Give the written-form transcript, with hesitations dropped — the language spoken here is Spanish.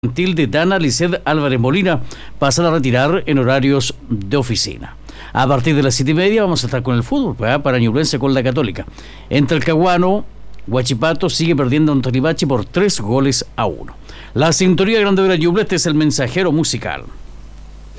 De Dana Lisset Álvarez Molina pasará a retirar en horarios de oficina. A partir de las 7:30 vamos a estar con el fútbol para Ñublense con la Católica. Entre el Caguano, Huachipato sigue perdiendo a Tonivachi por 3-1. La sintonía grande de la Ñublense es el mensajero musical.